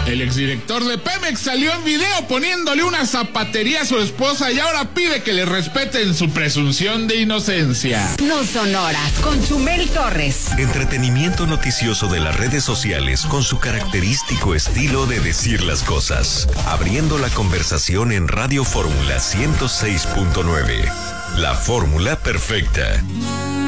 El exdirector de Pemex salió en video poniéndole una zapatería a su esposa y ahora pide que le respeten su presunción de inocencia. No son horas, con Chumel Torres. Entretenimiento noticioso de las redes sociales con su característico estilo de decir las cosas. Abriendo la conversación en Radio Fórmula 106.9. La fórmula perfecta.